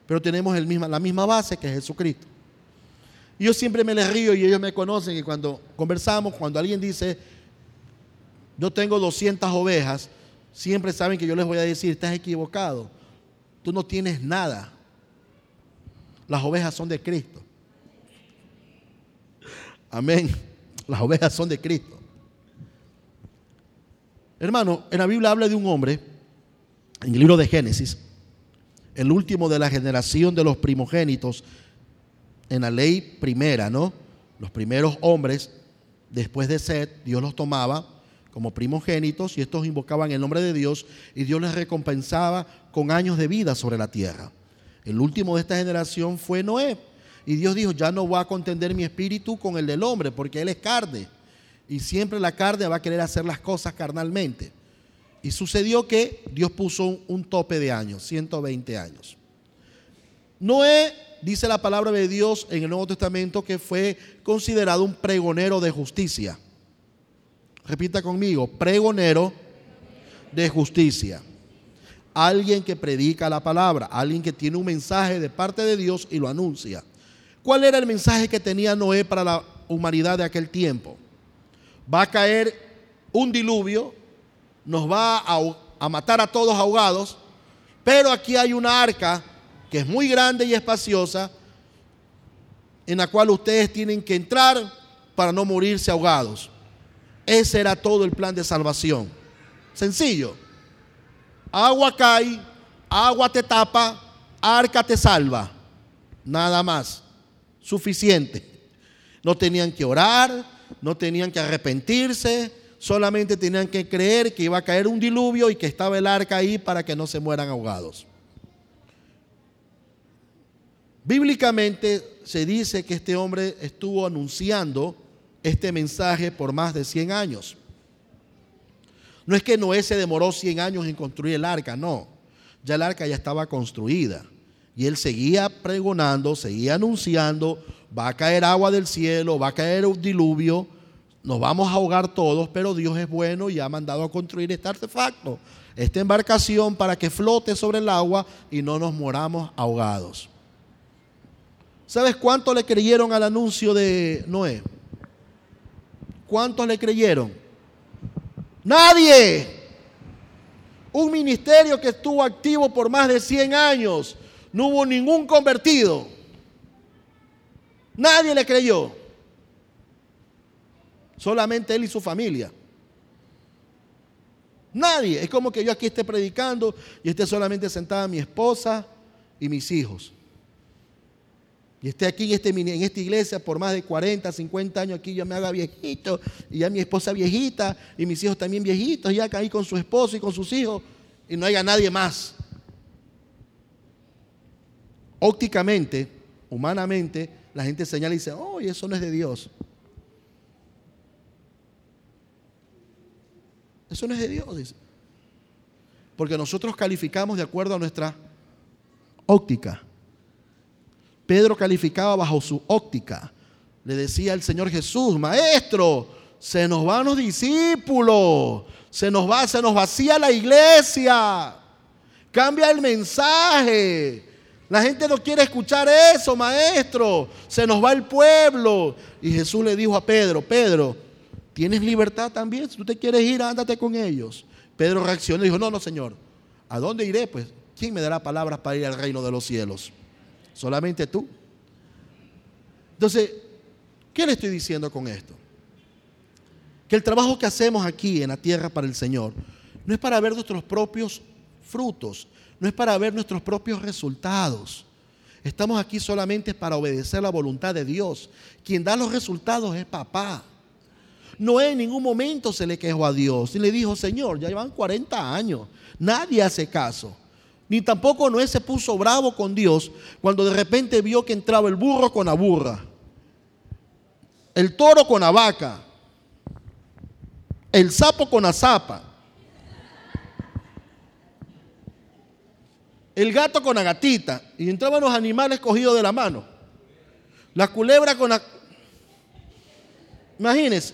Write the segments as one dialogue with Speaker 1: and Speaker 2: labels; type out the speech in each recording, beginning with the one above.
Speaker 1: pero tenemos la misma base, que es Jesucristo. Y yo siempre me les río, y ellos me conocen, que cuando conversamos, cuando alguien dice, yo tengo 200 ovejas, siempre saben que yo les voy a decir, estás equivocado, tú no tienes nada. Las ovejas son de Cristo. Amén. Las ovejas son de Cristo. Hermano, en la Biblia habla de un hombre, en el libro de Génesis, el último de la generación de los primogénitos, en la ley primera, ¿no? Los primeros hombres, después de Set, Dios los tomaba como primogénitos y estos invocaban el nombre de Dios y Dios les recompensaba con años de vida sobre la tierra. El último de esta generación fue Noé. Y Dios dijo, ya no voy a contender mi espíritu con el del hombre, porque él es carne. Y siempre la carne va a querer hacer las cosas carnalmente. Y sucedió que Dios puso un tope de años, 120 años. Noé, dice la palabra de Dios en el Nuevo Testamento, que fue considerado un pregonero de justicia. Repita conmigo, pregonero de justicia. Alguien que predica la palabra, alguien que tiene un mensaje de parte de Dios y lo anuncia. ¿Cuál era el mensaje que tenía Noé para la humanidad de aquel tiempo? Va a caer un diluvio, nos va a matar a todos ahogados, pero aquí hay una arca que es muy grande y espaciosa, en la cual ustedes tienen que entrar para no morirse ahogados. Ese era todo el plan de salvación. Sencillo. Agua cae, agua te tapa, arca te salva. Nada más. Suficiente. No tenían que orar, no tenían que arrepentirse, solamente tenían que creer que iba a caer un diluvio y que estaba el arca ahí para que no se mueran ahogados. Bíblicamente se dice que este hombre estuvo anunciando este mensaje por más de 100 años. No es que Noé se demoró 100 años en construir el arca, no. Ya el arca ya estaba construida. Y él seguía pregonando, seguía anunciando, va a caer agua del cielo, va a caer un diluvio, nos vamos a ahogar todos, pero Dios es bueno y ha mandado a construir este artefacto, esta embarcación para que flote sobre el agua y no nos moramos ahogados. ¿Sabes cuánto le creyeron al anuncio de Noé? ¿Cuántos le creyeron? ¡Nadie! Un ministerio que estuvo activo por más de 100 años. No hubo ningún convertido. Nadie le creyó. Solamente él y su familia. Nadie. Es como que yo aquí esté predicando y esté solamente sentada mi esposa y mis hijos. Y esté aquí en esta iglesia por más de 40, 50 años aquí, yo me haga viejito, y ya mi esposa viejita, y mis hijos también viejitos, ya caí con su esposo y con sus hijos, y no haya nadie más. Ópticamente, humanamente, la gente señala y dice, oh, y eso no es de Dios. Eso no es de Dios, dice. Porque nosotros calificamos de acuerdo a nuestra óptica. Pedro calificaba bajo su óptica. Le decía al Señor Jesús, maestro, se nos van los discípulos, se nos vacía la iglesia, cambia el mensaje. La gente no quiere escuchar eso, maestro. Se nos va el pueblo. Y Jesús le dijo a Pedro, Pedro, tienes libertad también. Si tú te quieres ir, ándate con ellos. Pedro reaccionó y dijo, no, Señor. ¿A dónde iré? Pues, ¿quién me dará palabras para ir al reino de los cielos? Solamente tú. Entonces, ¿qué le estoy diciendo con esto? Que el trabajo que hacemos aquí en la tierra para el Señor no es para ver nuestros propios frutos, no es para ver nuestros propios resultados. Estamos aquí solamente para obedecer la voluntad de Dios. Quien da los resultados es papá. Noé en ningún momento se le quejó a Dios y le dijo, Señor, ya llevan 40 años, nadie hace caso. Ni tampoco Noé se puso bravo con Dios cuando de repente vio que entraba el burro con la burra, el toro con la vaca, el sapo con la zapa, el gato con la gatita, y entraban los animales cogidos de la mano, la culebra con la... Imagínense.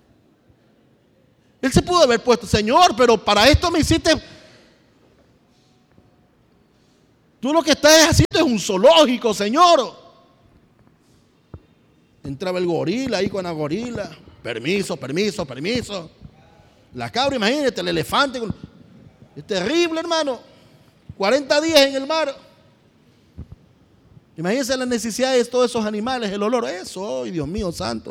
Speaker 1: Él se pudo haber puesto, Señor, pero para esto me hiciste... Tú lo que estás haciendo es un zoológico, Señor. Entraba el gorila ahí con la gorila. Permiso, permiso, permiso. La cabra, imagínate, el elefante. Es terrible, hermano. 40 días en el mar. Imagínense las necesidades de todos esos animales, el olor. Eso, ¡ay, Dios mío santo!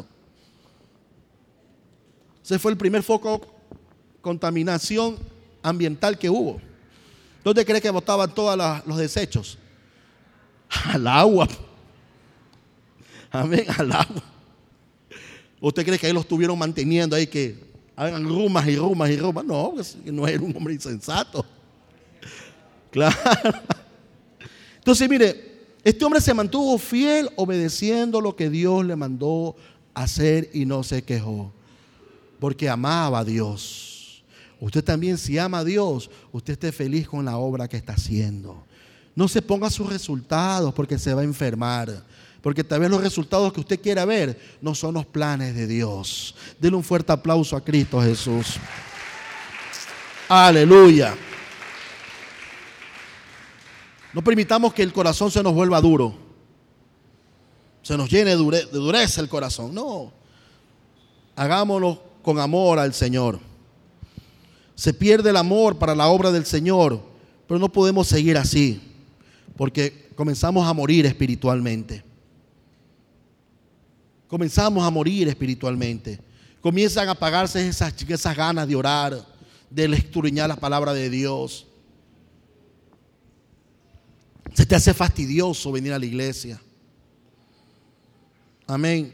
Speaker 1: Ese fue el primer foco de contaminación ambiental que hubo. ¿Dónde cree que botaban todos los desechos? Al agua. Amén, al agua. ¿Usted cree que ahí los estuvieron manteniendo ahí que hagan rumas y rumas y rumas? No, pues no era un hombre insensato. Claro. Entonces, mire, este hombre se mantuvo fiel obedeciendo lo que Dios le mandó hacer y no se quejó, porque amaba a Dios. Usted también, si ama a Dios, usted esté feliz con la obra que está haciendo. No se ponga sus resultados porque se va a enfermar, porque tal vez los resultados que usted quiera ver no son los planes de Dios. Denle un fuerte aplauso a Cristo Jesús. Aleluya. No permitamos que el corazón se nos vuelva duro, se nos llene de dureza el corazón. No, hagámoslo con amor al Señor. Se pierde el amor para la obra del Señor, pero no podemos seguir así, porque comenzamos a morir espiritualmente. Comenzamos a morir espiritualmente. Comienzan a apagarse esas ganas de orar, de escudriñar la palabra de Dios. Se te hace fastidioso venir a la iglesia. Amén.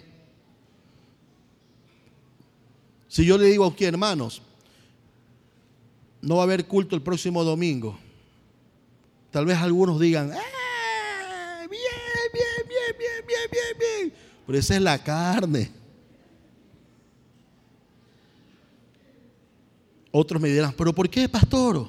Speaker 1: Si yo le digo a usted, hermanos, no va a haber culto el próximo domingo, tal vez algunos digan, bien, bien, bien, bien, bien, bien, bien. Pero esa es la carne. Otros me dirán, ¿pero por qué, pastor?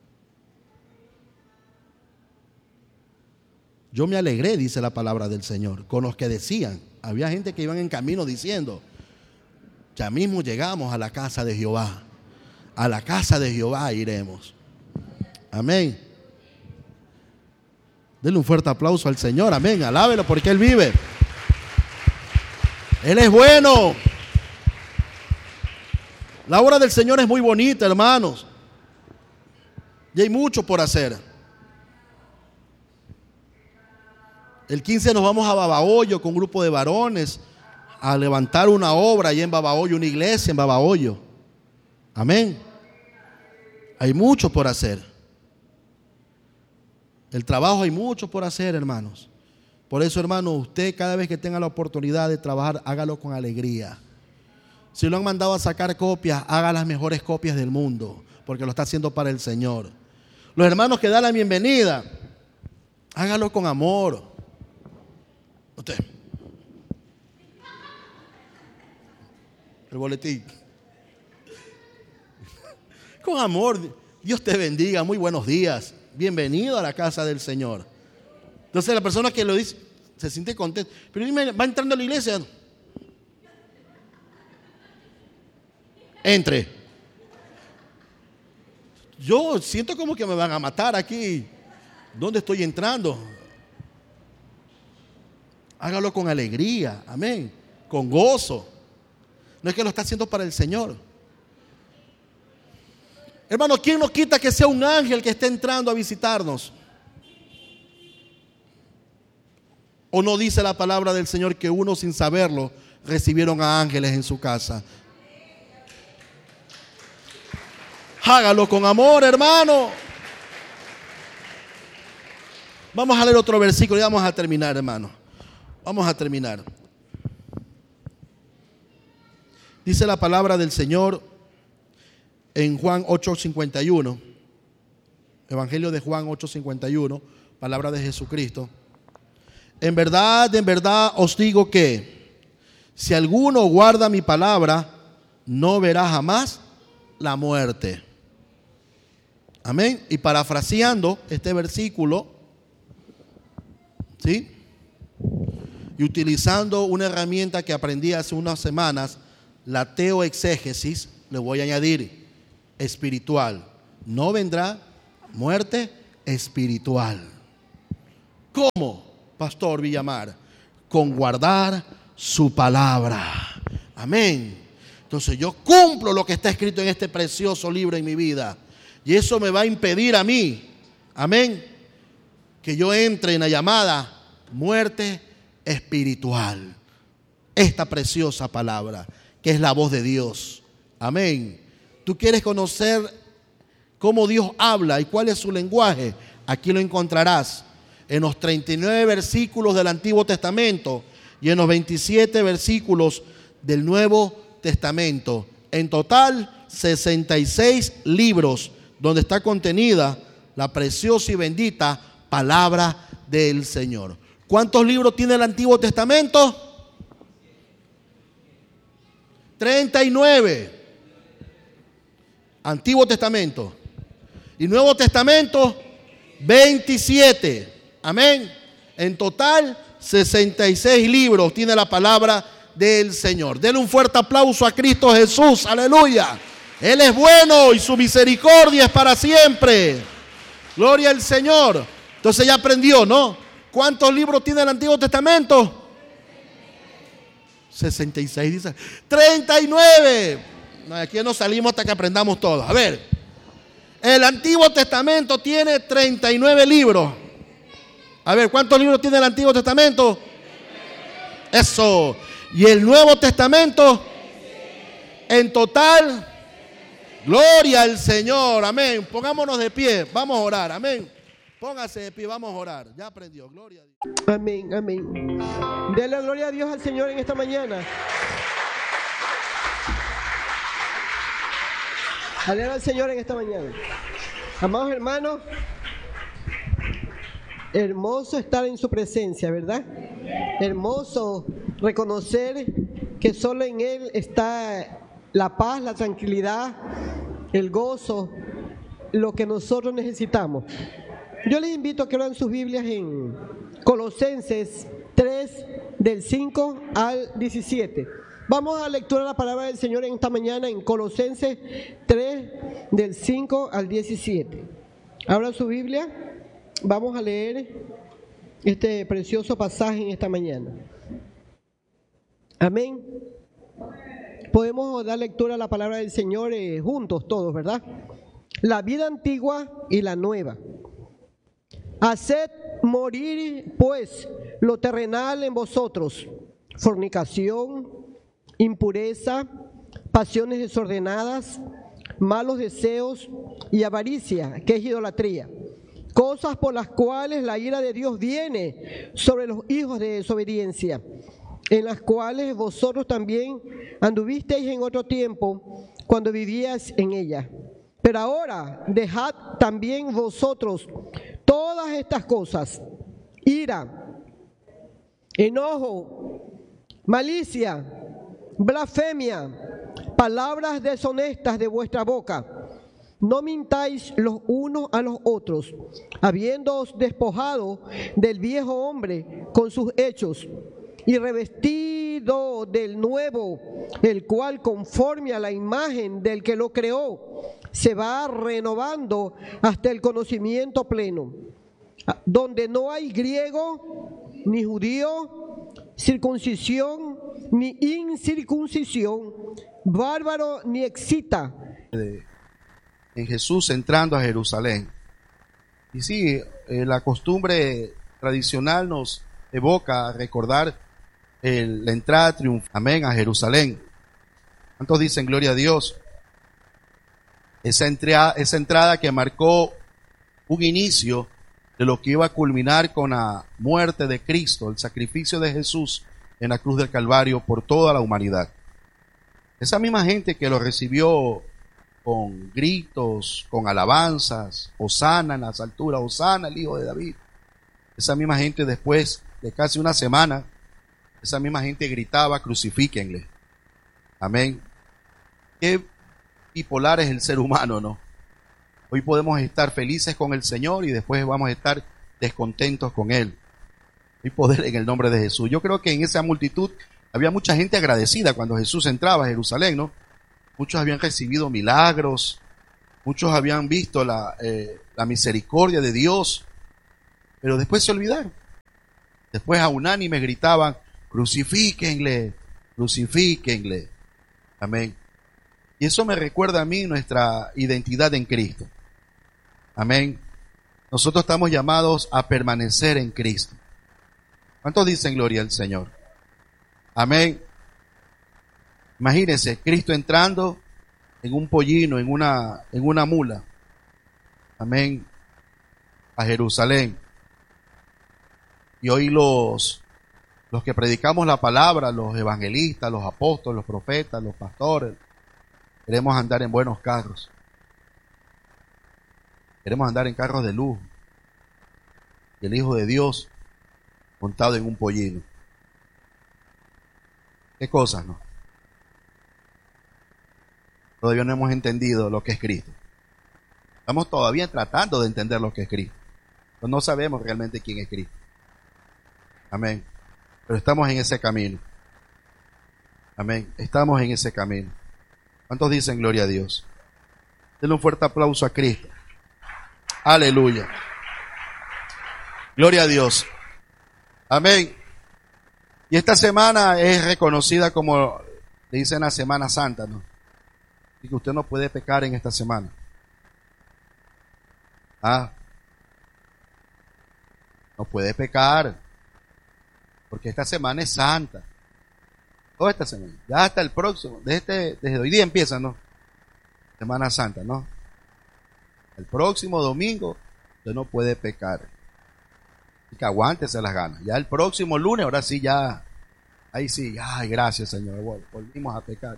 Speaker 1: Yo me alegré, dice la palabra del Señor, con los que decían. Había gente que iban en camino diciendo, ya mismo llegamos a la casa de Jehová. A la casa de Jehová iremos. Amén. Denle un fuerte aplauso al Señor. Amén. Alábelo porque Él vive. Él es bueno. La obra del Señor es muy bonita, hermanos. Y hay mucho por hacer. El 15 nos vamos a Babahoyo con un grupo de varones a levantar una obra allá en Babahoyo, una iglesia en Babahoyo. Amén. Hay mucho por hacer. El trabajo hay mucho por hacer, hermanos. Por eso, hermano, usted cada vez que tenga la oportunidad de trabajar, hágalo con alegría. Si lo han mandado a sacar copias, haga las mejores copias del mundo, porque lo está haciendo para el Señor. Los hermanos que dan la bienvenida, hágalo con amor. Usted. El boletín. Con amor. Dios te bendiga. Muy buenos días. Bienvenido a la casa del Señor. Entonces la persona que lo dice se siente contenta. Pero dime, va entrando a la iglesia. Entre. Yo siento como que me van a matar aquí. ¿Dónde estoy entrando? Hágalo con alegría. Amén. Con gozo. No es que lo está haciendo para el Señor. Hermano, ¿quién nos quita que sea un ángel que esté entrando a visitarnos? ¿O no dice la palabra del Señor que uno sin saberlo recibieron a ángeles en su casa? Hágalo con amor, hermano. Vamos a leer otro versículo y vamos a terminar, hermano. Vamos a terminar. Dice la palabra del Señor en Juan 8:51, Evangelio de Juan 8:51, palabra de Jesucristo. En verdad os digo que si alguno guarda mi palabra, no verá jamás la muerte. Amén. Y parafraseando este versículo, ¿sí? Y utilizando una herramienta que aprendí hace unas semanas, la teoexégesis, le voy a añadir espiritual. No vendrá muerte espiritual. ¿Cómo, Pastor Villamar? Con guardar su palabra. Amén. Entonces yo cumplo lo que está escrito en este precioso libro en mi vida. Y eso me va a impedir a mí, amén, que yo entre en la llamada muerte espiritual. Esta preciosa palabra, que es la voz de Dios. Amén. ¿Tú quieres conocer cómo Dios habla y cuál es su lenguaje? Aquí lo encontrarás en los 39 versículos del Antiguo Testamento y en los 27 versículos del Nuevo Testamento. En total, 66 libros donde está contenida la preciosa y bendita palabra del Señor. ¿Cuántos libros tiene el Antiguo Testamento? 39. Antiguo Testamento. Y Nuevo Testamento, 27. Amén. En total, 66 libros tiene la palabra del Señor. Denle un fuerte aplauso a Cristo Jesús. Aleluya. Él es bueno y su misericordia es para siempre. Gloria al Señor. Entonces ya aprendió, ¿no? ¿Cuántos libros tiene el Antiguo Testamento? 66 dice. 39. Aquí no salimos hasta que aprendamos todo. A ver. El Antiguo Testamento tiene 39 libros. A ver, ¿cuántos libros tiene el Antiguo Testamento? Eso. Y el Nuevo Testamento, en total, gloria al Señor. Amén. Pongámonos de pie. Vamos a orar. Amén. Póngase de pie. Vamos a orar. Ya aprendió. Gloria a Dios.
Speaker 2: Amén. Amén. Dele gloria a Dios al Señor en esta mañana. Alaba al Señor en esta mañana. Amados hermanos, hermoso estar en su presencia, ¿verdad? Hermoso reconocer que solo en Él está la paz, la tranquilidad, el gozo, lo que nosotros necesitamos. Yo les invito a que lean sus Biblias en Colosenses 3, del 5 al 17. Vamos a lectura la palabra del Señor en esta mañana en Colosenses 3, del 5 al 17. Abran su Biblia. Vamos a leer este precioso pasaje en esta mañana. Amén. Podemos dar lectura a la palabra del Señor juntos todos, ¿verdad? La vida antigua y la nueva. Haced morir, pues, lo terrenal en vosotros: fornicación, impureza, pasiones desordenadas, malos deseos y avaricia, que es idolatría. Cosas por las cuales la ira de Dios viene sobre los hijos de desobediencia, en las cuales vosotros también anduvisteis en otro tiempo, cuando vivíais en ella. Pero ahora dejad también vosotros todas estas cosas: ira, enojo, malicia, blasfemia, palabras deshonestas de vuestra boca. No mintáis los unos a los otros, habiéndoos despojado del viejo hombre con sus hechos, y revestido del nuevo, el cual conforme a la imagen del que lo creó, se va renovando hasta el conocimiento pleno, donde no hay griego ni judío, circuncisión ni incircuncisión, bárbaro ni excita.
Speaker 3: En Jesús entrando a Jerusalén. Y sí, la costumbre tradicional nos evoca a recordar la entrada triunfal, amén, a Jerusalén. ¿Cuántos dicen gloria a Dios? Esa entrada que marcó un inicio de lo que iba a culminar con la muerte de Cristo, el sacrificio de Jesús en la cruz del Calvario por toda la humanidad. Esa misma gente que lo recibió con gritos, con alabanzas, Hosana en las alturas, Hosana el Hijo de David. Esa misma gente, después de casi una semana, esa misma gente gritaba: crucifíquenle. Amén. Qué bipolar es el ser humano, ¿no? Hoy podemos estar felices con el Señor y después vamos a estar descontentos con Él. Hay poder en el nombre de Jesús. Yo creo que en esa multitud había mucha gente agradecida cuando Jesús entraba a Jerusalén, ¿no? Muchos habían recibido milagros, muchos habían visto la misericordia de Dios, pero después se olvidaron. Después a unánime gritaban, crucifíquenle, crucifíquenle. Amén. Y eso me recuerda a mí nuestra identidad en Cristo. Amén. Nosotros estamos llamados a permanecer en Cristo. ¿Cuántos dicen gloria al Señor? Amén. Imagínense, Cristo entrando en un pollino, en una mula. Amén. A Jerusalén. Y hoy los que predicamos la palabra, los evangelistas, los apóstoles, los profetas, los pastores, queremos andar en buenos carros. Queremos andar en carros de lujo. Y el Hijo de Dios montado en un pollino. ¿Qué cosas, no? Todavía no hemos entendido lo que es Cristo. Estamos todavía tratando de entender lo que es Cristo. Pero no sabemos realmente quién es Cristo. Amén. Pero estamos en ese camino. Amén. Estamos en ese camino. ¿Cuántos dicen gloria a Dios? Denle un fuerte aplauso a Cristo. Aleluya. Gloria a Dios. Amén. Y esta semana es reconocida como, le dicen, la Semana Santa, ¿no? Y que usted no puede pecar en esta semana. No puede pecar. Porque esta semana es santa. Toda esta semana. Ya hasta el próximo. Desde hoy día empieza, ¿no? Semana Santa, ¿no? El próximo domingo usted no puede pecar. Así que aguántese las ganas. Ya el próximo lunes, ahora sí ya. Ahí sí. Ay, gracias, Señor. Volvimos a pecar.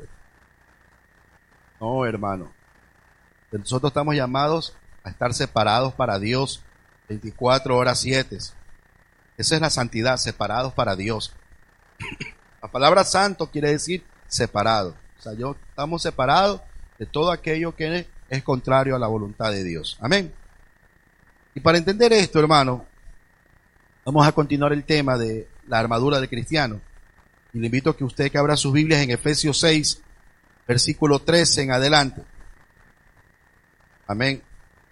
Speaker 3: No, hermano. Nosotros estamos llamados a estar separados para Dios 24 horas 7. Esa es la santidad, separados para Dios. La palabra santo quiere decir separado. O sea, estamos separados de todo aquello que es contrario a la voluntad de Dios. Amén. Y para entender esto, hermano, vamos a continuar el tema de la armadura del cristiano. Y le invito a que usted que abra sus Biblias en Efesios 6, versículo 13 en adelante. Amén.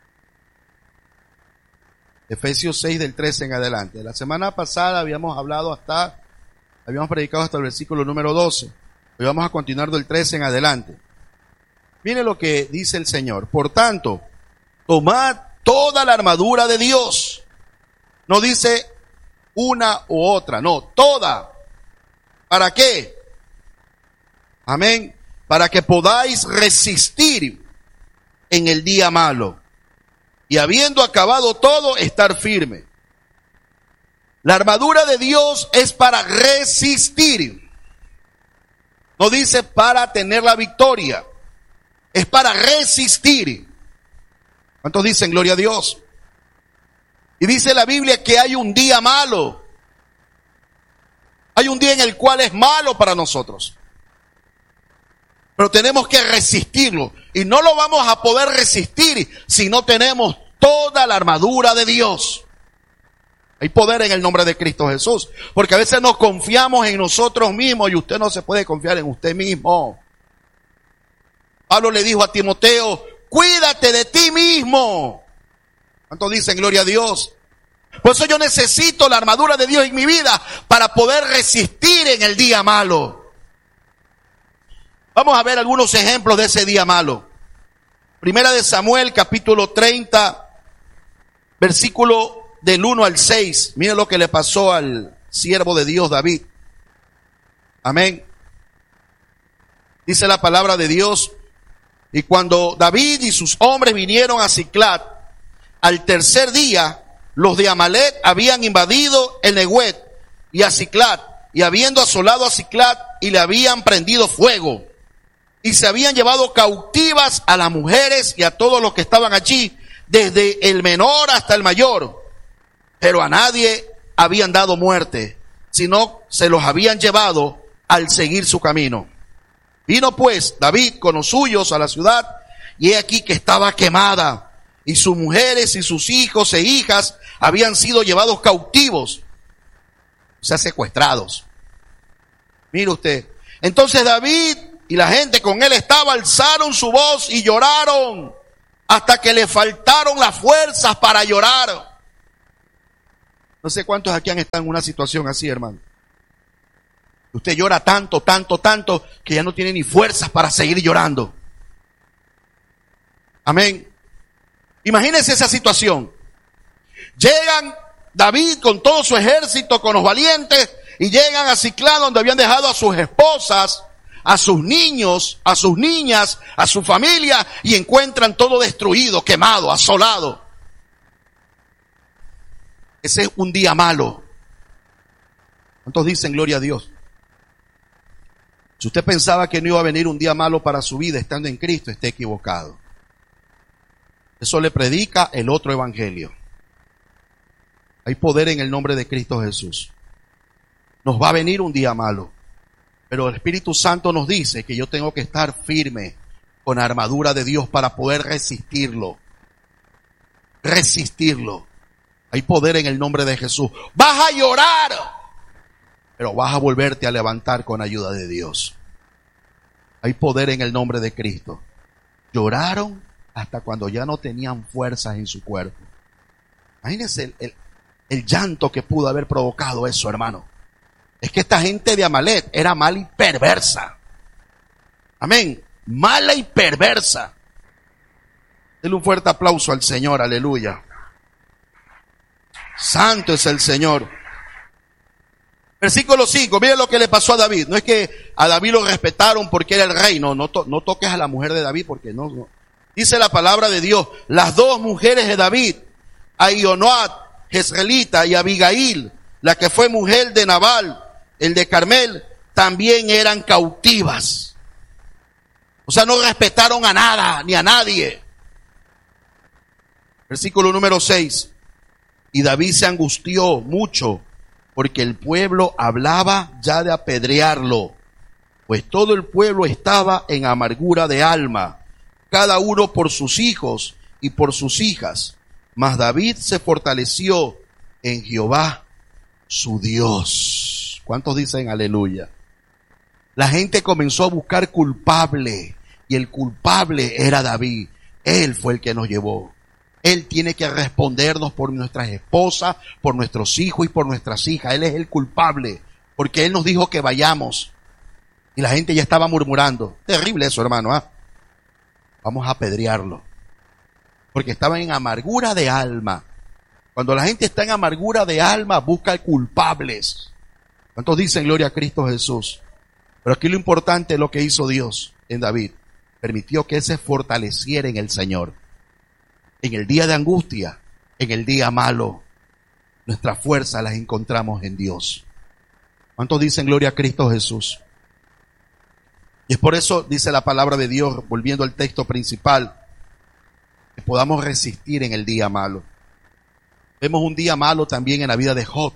Speaker 3: Efesios 6 del 13 en adelante. La semana pasada habíamos predicado hasta el versículo número 12. Hoy vamos a continuar del 13 en adelante. Mire lo que dice el Señor. Por tanto, tomad toda la armadura de Dios. No dice una u otra, no, toda. ¿Para qué? Amén. Para que podáis resistir en el día malo. Y habiendo acabado todo, estar firme. La armadura de Dios es para resistir. No dice para tener la victoria. Es para resistir. ¿Cuántos dicen gloria a Dios? Y dice la Biblia que hay un día malo. Hay un día en el cual es malo para nosotros. Pero tenemos que resistirlo. Y no lo vamos a poder resistir si no tenemos toda la armadura de Dios. Hay poder en el nombre de Cristo Jesús. Porque a veces nos confiamos en nosotros mismos y usted no se puede confiar en usted mismo. Pablo le dijo a Timoteo, cuídate de ti mismo. ¿Cuántos dicen gloria a Dios? Por eso yo necesito la armadura de Dios en mi vida para poder resistir en el día malo. Vamos a ver algunos ejemplos de ese día malo. Primera de Samuel, capítulo 30, versículo del 1 al 6. Miren lo que le pasó al siervo de Dios David. Amén. Dice la palabra de Dios. Y cuando David y sus hombres vinieron a Siclag, al tercer día, los de Amalec habían invadido el Neguet y a Siclag, y habiendo asolado a Siclag, y le habían prendido fuego. Y se habían llevado cautivas a las mujeres y a todos los que estaban allí, desde el menor hasta el mayor. Pero a nadie habían dado muerte, sino se los habían llevado al seguir su camino. Vino pues David con los suyos a la ciudad, y he aquí que estaba quemada, y sus mujeres y sus hijos e hijas habían sido llevados cautivos, o sea, secuestrados. Mire usted. Entonces David y la gente con él estaba, alzaron su voz y lloraron hasta que le faltaron las fuerzas para llorar. No sé cuántos aquí han estado en una situación así, hermano. Usted llora tanto, tanto, tanto, que ya no tiene ni fuerzas para seguir llorando. Amén. Imagínense esa situación. Llegan David con todo su ejército, con los valientes, y llegan a Siclán, donde habían dejado a sus esposas, a sus niños, a sus niñas, a su familia, y encuentran todo destruido, quemado, asolado. Ese es un día malo. ¿Cuántos dicen gloria a Dios? Si usted pensaba que no iba a venir un día malo para su vida estando en Cristo, está equivocado. Eso le predica el otro evangelio. Hay poder en el nombre de Cristo Jesús. Nos va a venir un día malo, pero el Espíritu Santo nos dice que yo tengo que estar firme con la armadura de Dios para poder resistirlo. Resistirlo. Hay poder en el nombre de Jesús. Vas a llorar, pero vas a volverte a levantar con ayuda de Dios. Hay poder en el nombre de Cristo. Lloraron hasta cuando ya no tenían fuerzas en su cuerpo. Imagínense el llanto que pudo haber provocado eso, hermano. Es que esta gente de Amalek era mala y perversa. Amén. Mala y perversa. Denle un fuerte aplauso al Señor, aleluya. Santo es el Señor. Versículo 5, mire lo que le pasó a David. No es que a David lo respetaron porque era el rey. No toques a la mujer de David porque no. Dice la palabra de Dios, las dos mujeres de David, Ahinoam, Jezreelita, y Abigail, la que fue mujer de Nabal, el de Carmel, también eran cautivas. O sea, no respetaron a nada, ni a nadie. Versículo número 6. Y David se angustió mucho, porque el pueblo hablaba ya de apedrearlo, pues todo el pueblo estaba en amargura de alma, cada uno por sus hijos y por sus hijas. Mas David se fortaleció en Jehová, su Dios. ¿Cuántos dicen aleluya? La gente comenzó a buscar culpable, y el culpable era David. Él fue el que nos llevó. Él tiene que respondernos por nuestras esposas, por nuestros hijos y por nuestras hijas. Él es el culpable, porque Él nos dijo que vayamos. Y la gente ya estaba murmurando. Terrible eso, hermano. Vamos a apedrearlo. Porque estaban en amargura de alma. Cuando la gente está en amargura de alma, busca culpables. ¿Cuántos dicen gloria a Cristo Jesús? Pero aquí lo importante es lo que hizo Dios en David. Permitió que Él se fortaleciera en el Señor. En el día de angustia, en el día malo, nuestras fuerzas las encontramos en Dios. ¿Cuántos dicen gloria a Cristo Jesús? Y es por eso, dice la palabra de Dios, volviendo al texto principal, que podamos resistir en el día malo. Vemos un día malo también en la vida de Job.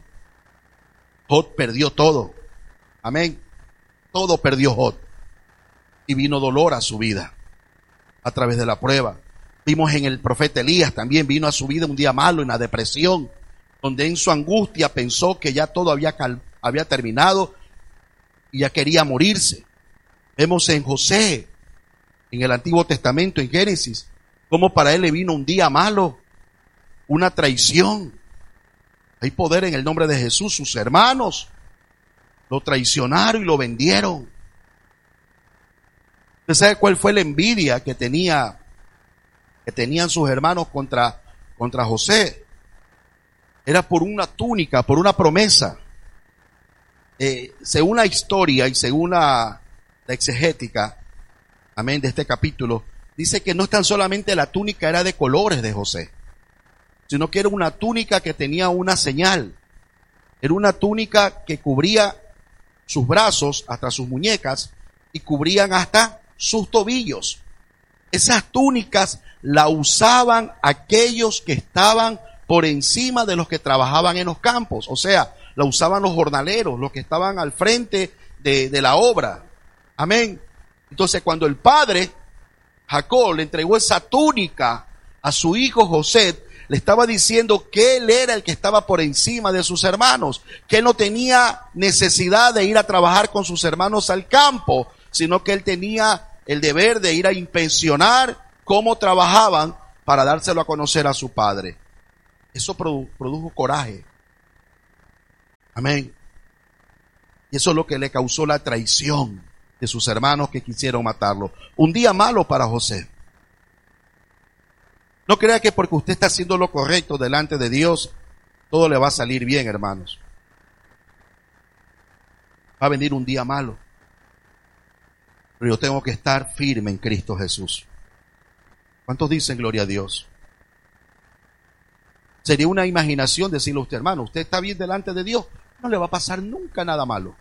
Speaker 3: Job perdió todo. Amén. Todo perdió Job. Y vino dolor a su vida a través de la prueba. Vimos en el profeta Elías también vino a su vida un día malo en la depresión, donde en su angustia pensó que ya todo había terminado y ya quería morirse. Vemos en José, en el Antiguo Testamento, en Génesis, cómo para él le vino un día malo, una traición. Hay poder en el nombre de Jesús. Sus hermanos lo traicionaron y lo vendieron. ¿Usted sabe cuál fue la envidia que tenían sus hermanos contra José? Era por una túnica, por una promesa. Según la historia y según la exegética, amén, de este capítulo, dice que no tan solamente la túnica era de colores de José, sino que era una túnica que tenía una señal. Era una túnica que cubría sus brazos hasta sus muñecas y cubrían hasta sus tobillos. Esas túnicas la usaban aquellos que estaban por encima de los que trabajaban en los campos. O sea, la usaban los jornaleros, los que estaban al frente de la obra. Amén. Entonces, cuando el padre Jacob le entregó esa túnica a su hijo José, le estaba diciendo que él era el que estaba por encima de sus hermanos, que él no tenía necesidad de ir a trabajar con sus hermanos al campo, sino que él tenía el deber de ir a inspeccionar cómo trabajaban para dárselo a conocer a su padre. Eso produjo coraje Amén. Y eso es lo que le causó la traición de sus hermanos que quisieron matarlo. Un día malo para José. No crea que porque usted está haciendo lo correcto delante de Dios, todo le va a salir bien, hermanos. Va a venir un día malo. Pero yo tengo que estar firme en Cristo Jesús. ¿Cuántos dicen gloria a Dios? Sería una imaginación decirle a usted, hermano, usted está bien delante de Dios, no le va a pasar nunca nada malo.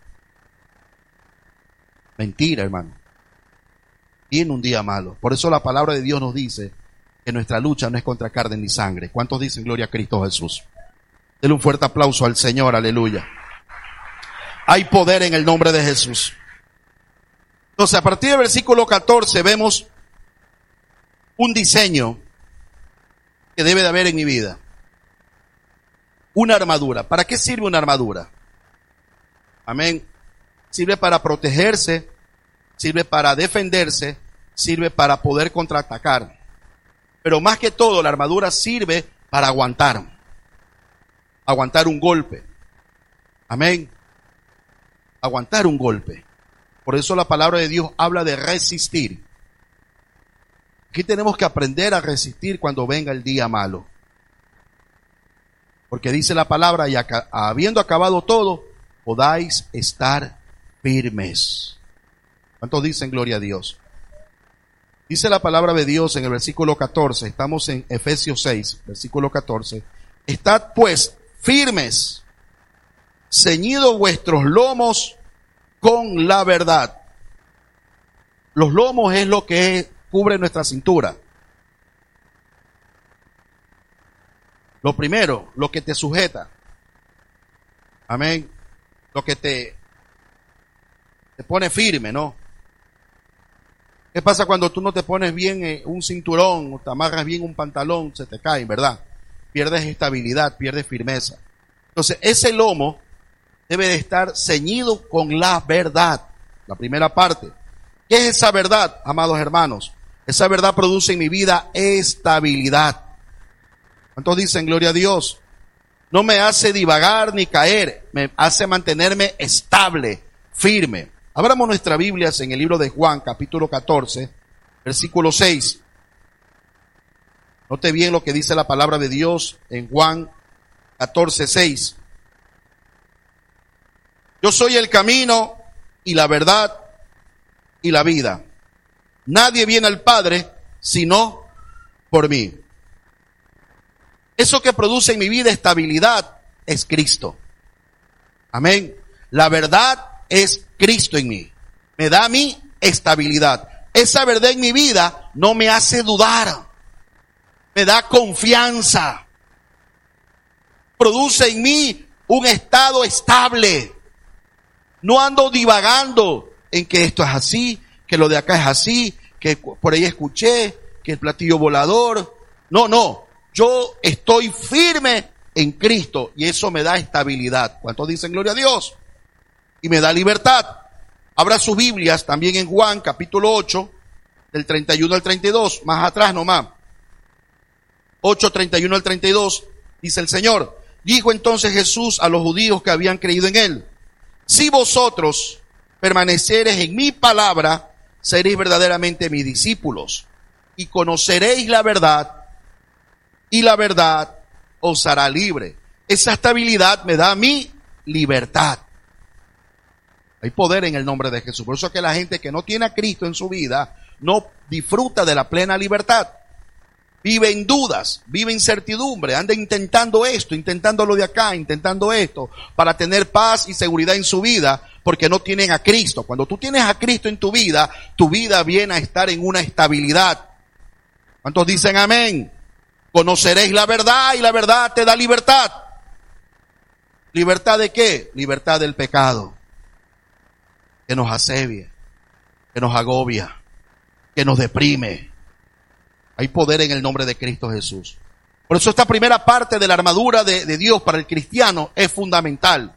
Speaker 3: Mentira, hermano. Viene un día malo. Por eso la palabra de Dios nos dice que nuestra lucha no es contra carne ni sangre. ¿Cuántos dicen gloria a Cristo Jesús? Denle un fuerte aplauso al Señor, aleluya. Hay poder en el nombre de Jesús. Entonces, a partir del versículo 14 vemos un diseño que debe de haber en mi vida. Una armadura. ¿Para qué sirve una armadura? Amén. Sirve para protegerse, sirve para defenderse, sirve para poder contraatacar. Pero más que todo, la armadura sirve para aguantar un golpe. Amén. Aguantar un golpe. Por eso la palabra de Dios habla de resistir. Aquí tenemos que aprender a resistir cuando venga el día malo. Porque dice la palabra, y habiendo acabado todo, podáis estar firmes. ¿Cuántos dicen gloria a Dios? Dice la palabra de Dios en el versículo 14, estamos en Efesios 6, versículo 14. Estad pues firmes, ceñidos vuestros lomos con la verdad. Los lomos es lo que cubre nuestra cintura. Lo primero, lo que te sujeta. Amén. Lo que te pone firme, ¿no? ¿Qué pasa cuando tú no te pones bien un cinturón o te amarras bien un pantalón? Se te cae, ¿verdad? Pierdes estabilidad, pierdes firmeza. Entonces, ese lomo debe de estar ceñido con la verdad. La primera parte. ¿Qué es esa verdad, amados hermanos? Esa verdad produce en mi vida estabilidad. ¿Cuántos dicen gloria a Dios? No me hace divagar ni caer, me hace mantenerme estable, firme. Abramos nuestras Biblias en el libro de Juan, capítulo 14, versículo 6. Note bien lo que dice la palabra de Dios en Juan 14, 6. Yo soy el camino y la verdad y la vida. Nadie viene al Padre sino por mí. Eso que produce en mi vida estabilidad es Cristo. Amén. La verdad es Cristo en mí. Me da a mí estabilidad. Esa verdad en mi vida no me hace dudar. Me da confianza. Produce en mí un estado estable. No ando divagando en que esto es así, que lo de acá es así, que por ahí escuché, que el platillo volador. No. Yo estoy firme en Cristo y eso me da estabilidad. ¿Cuántos dicen gloria a Dios? Y me da libertad. Abra sus Biblias también en Juan capítulo 8, del 31 al 32, más atrás nomás. 8, 31 al 32, dice el Señor. Dijo entonces Jesús a los judíos que habían creído en él: si vosotros permanecereis en mi palabra, seréis verdaderamente mis discípulos y conoceréis la verdad, y la verdad os hará libre. Esa estabilidad me da a mí libertad. Hay poder en el nombre de Jesús. Por eso es que la gente que no tiene a Cristo en su vida no disfruta de la plena libertad. Vive en dudas, vive en incertidumbre, anda intentando esto, intentando lo de acá, intentando esto, para tener paz y seguridad en su vida, porque no tienen a Cristo. Cuando tú tienes a Cristo en tu vida viene a estar en una estabilidad. ¿Cuántos dicen amén? Conoceréis la verdad y la verdad te da libertad. ¿Libertad de qué? Libertad del pecado, que nos asebia, que nos agobia, que nos deprime. Hay poder en el nombre de Cristo Jesús. Por eso esta primera parte de la armadura de Dios para el cristiano es fundamental.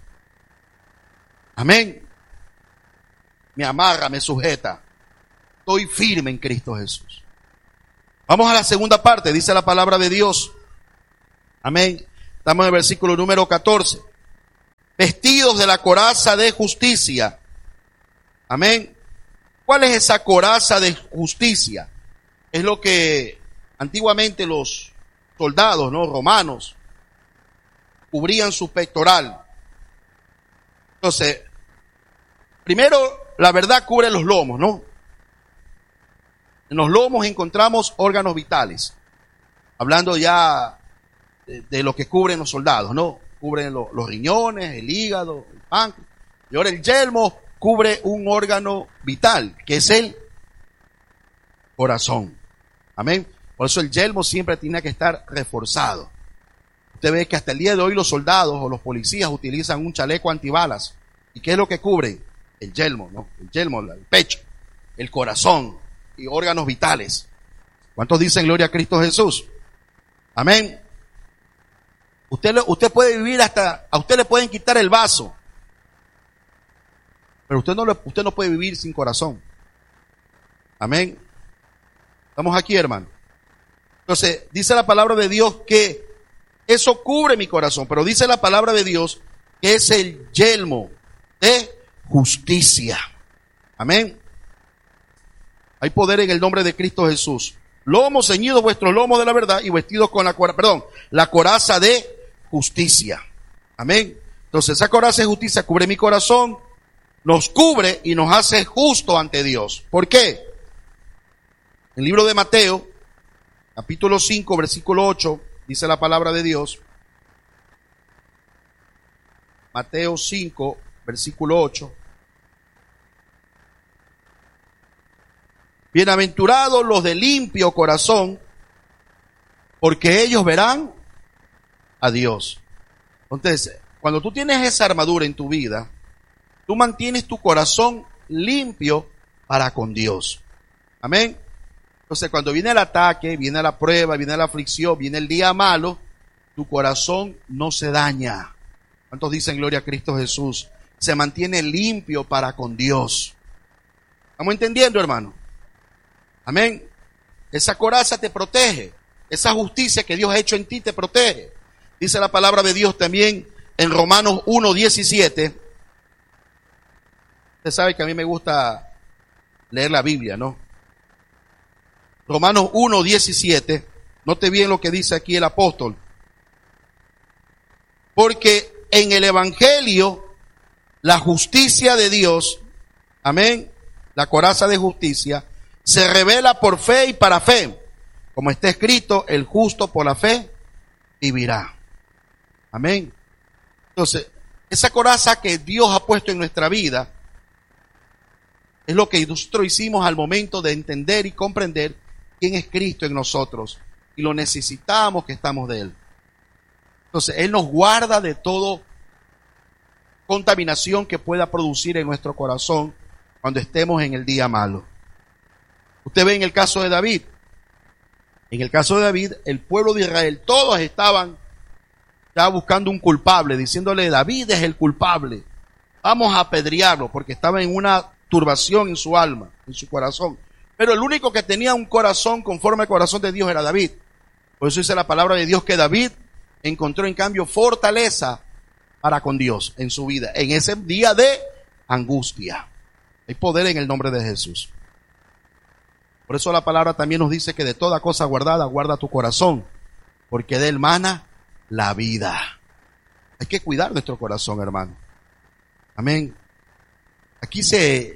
Speaker 3: Amén. Me amarra, me sujeta. Estoy firme en Cristo Jesús. Vamos a la segunda parte, dice la palabra de Dios. Amén. Estamos en el versículo número 14. vestidos de la coraza de justicia. Amén. ¿Cuál es esa coraza de justicia? Es lo que antiguamente los soldados, ¿no?, romanos cubrían su pectoral. Entonces, primero, la verdad cubre los lomos, ¿no? En los lomos encontramos órganos vitales. Hablando ya de lo que cubren los soldados, ¿no? Cubren los riñones, el hígado, el páncreas. Y ahora el yelmo cubre un órgano vital, que es el corazón. Amén. Por eso el yelmo siempre tiene que estar reforzado. Usted ve que hasta el día de hoy los soldados o los policías utilizan un chaleco antibalas. ¿Y qué es lo que cubre? El yelmo, ¿no? El yelmo, el pecho, el corazón y órganos vitales. ¿Cuántos dicen gloria a Cristo Jesús? Amén. Usted puede vivir hasta, a usted le pueden quitar el vaso, pero usted no puede vivir sin corazón. Amén. Estamos aquí, hermano. Entonces, dice la palabra de Dios que eso cubre mi corazón, pero dice la palabra de Dios que es el yelmo de justicia. Amén. Hay poder en el nombre de Cristo Jesús. Lomos ceñidos vuestros lomos de la verdad y vestidos con la coraza de justicia. Amén. Entonces esa coraza de justicia cubre mi corazón, nos cubre y nos hace justo ante Dios. ¿Por qué? En el libro de Mateo, capítulo 5, versículo 8, dice la palabra de Dios. Mateo 5, versículo 8. Bienaventurados los de limpio corazón, porque ellos verán a Dios. Entonces, cuando tú tienes esa armadura en tu vida, tú mantienes tu corazón limpio para con Dios. Amén. Entonces, cuando viene el ataque, viene la prueba, viene la aflicción, viene el día malo, tu corazón no se daña. ¿Cuántos dicen gloria a Cristo Jesús? Se mantiene limpio para con Dios. ¿Estamos entendiendo, hermano? Amén. Esa coraza te protege. Esa justicia que Dios ha hecho en ti te protege. Dice la palabra de Dios también en Romanos 1:17. Usted sabe que a mí me gusta leer la Biblia, ¿no? Romanos 1:17. Note bien lo que dice aquí el apóstol. Porque en el Evangelio la justicia de Dios, amén, la coraza de justicia, se revela por fe y para fe. Como está escrito, el justo por la fe vivirá. Amén. Entonces, esa coraza que Dios ha puesto en nuestra vida es lo que nosotros hicimos al momento de entender y comprender quién es Cristo en nosotros. Y lo necesitamos que estamos de Él. Entonces, Él nos guarda de toda contaminación que pueda producir en nuestro corazón cuando estemos en el día malo. Usted ve en el caso de David. En el caso de David, el pueblo de Israel, todos estaban ya buscando un culpable, diciéndole, David es el culpable. Vamos a apedrearlo, porque estaba en una turbación en su alma, en su corazón. Pero el único que tenía un corazón conforme al corazón de Dios era David. Por eso dice la palabra de Dios que David encontró en cambio fortaleza para con Dios en su vida, en ese día de angustia. Hay poder en el nombre de Jesús. Por eso la palabra también nos dice que de toda cosa guardada, guarda tu corazón, porque de él mana la vida. Hay que cuidar nuestro corazón, hermano. Amén. Aquí se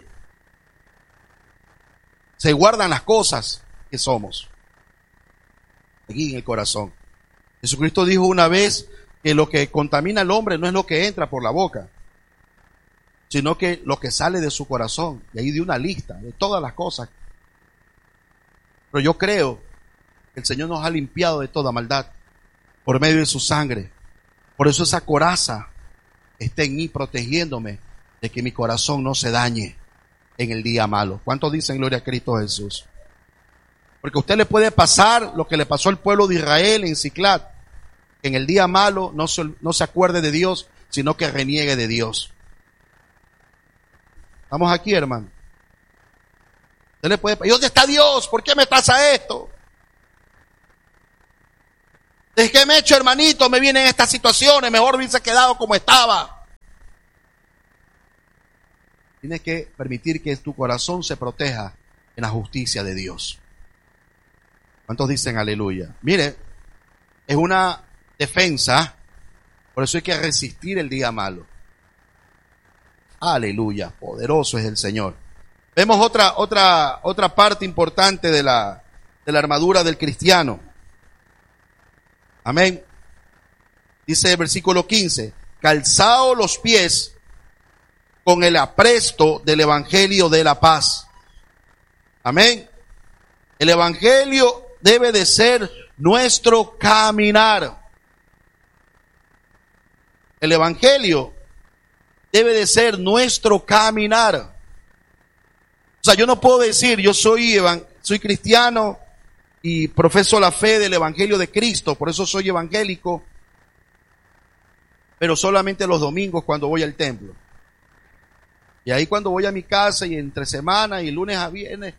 Speaker 3: guardan las cosas que somos. Aquí en el corazón. Jesucristo dijo una vez que lo que contamina al hombre no es lo que entra por la boca, sino que lo que sale de su corazón. Y ahí dio una lista de todas las cosas. Pero yo creo que el Señor nos ha limpiado de toda maldad por medio de su sangre. Por eso esa coraza está en mí, protegiéndome de que mi corazón no se dañe en el día malo. ¿Cuántos dicen gloria a Cristo Jesús? Porque a usted le puede pasar lo que le pasó al pueblo de Israel en Siclat. En el día malo no se acuerde de Dios, sino que reniegue de Dios. Estamos aquí, hermano. Usted le puede, ¿y dónde está Dios? ¿Por qué me pasa esto? Desde que me he hecho hermanito, me vienen estas situaciones, mejor hubiese quedado como estaba. Tienes que permitir que tu corazón se proteja en la justicia de Dios. ¿Cuántos dicen aleluya? Mire, es una defensa, por eso hay que resistir el día malo. Aleluya, poderoso es el Señor. Vemos otra parte importante de la armadura del cristiano. Amén. Dice el versículo 15, calzaos los pies con el apresto del evangelio de la paz. Amén. El evangelio debe de ser nuestro caminar. El evangelio debe de ser nuestro caminar. O sea, yo no puedo decir, yo soy cristiano y profeso la fe del evangelio de Cristo, por eso soy evangélico, pero solamente los domingos cuando voy al templo. Y ahí cuando voy a mi casa y entre semana y lunes a viernes,